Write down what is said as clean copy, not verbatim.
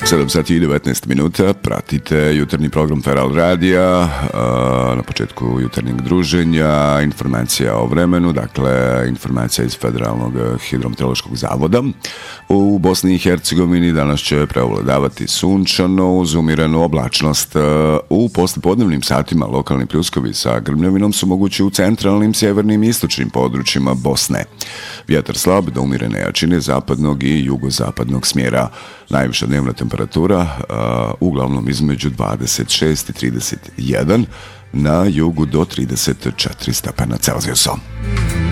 7 sati i 19 minuta, pratite jutarnji program Feral Radija, na početku jutarnjeg druženja, informacija o vremenu, dakle informacija iz Federalnog hidrometeorološkog zavoda. U Bosni i Hercegovini danas će preovladavati sunčano uz umjerenu oblačnost. U poslijepodnevnim satima lokalni pljuskovi sa grmljavinom su mogući u centralnim, sjevernim i istočnim područjima Bosne. Vjetar slab do umjerene jačine zapadnog i jugozapadnog smjera. Najviša dnevna temperatura uglavnom između 26 i 31, na jugu do 34 stepena Celzijusa.